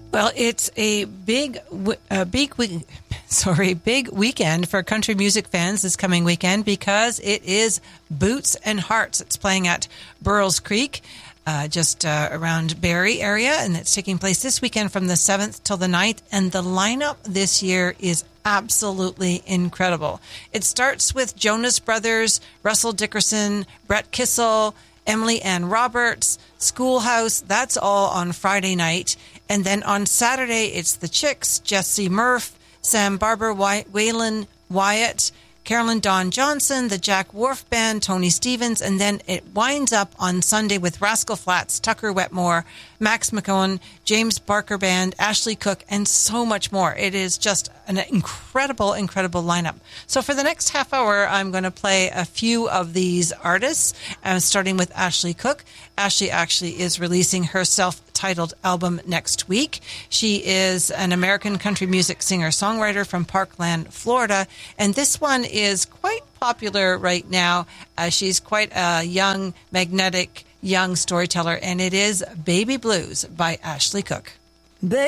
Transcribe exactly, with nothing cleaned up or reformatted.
Well, it's a big, a big week. Sorry, big weekend for country music fans this coming weekend because it is Boots and Hearts. It's playing at Burrells Creek, uh, just uh, around Barrie area, and it's taking place this weekend from the seventh till the ninth. And the lineup this year is absolutely incredible. It starts with Jonas Brothers, Russell Dickerson, Brett Kissel, Emily Ann Roberts, Schoolhouse. That's all on Friday night. And then on Saturday, it's the Chicks, Jesse Murph, Sam Barber, Wy- Waylon Wyatt, Carolyn Dawn Johnson, the Jack Wharf Band, Tony Stevens, and then it winds up on Sunday with Rascal Flatts, Tucker Wetmore, Max McCone, James Barker Band, Ashley Cook, and so much more. It is just an incredible, incredible lineup. So for the next half hour, I'm going to play a few of these artists, uh, starting with Ashley Cook. Ashley actually is releasing her self-titled album next week. She is an American country music singer-songwriter from Parkland, Florida, and this one is quite popular right now. Uh, she's quite a young, magnetic, young storyteller, and it is Baby Blues by Ashley Cook. Baby